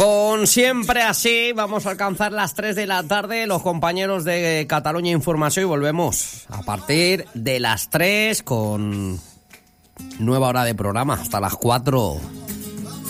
Con siempre así, vamos a alcanzar las 3 de la tarde, los compañeros de Catalunya Información, y volvemos a partir de las 3 con nueva hora de programa hasta las 4.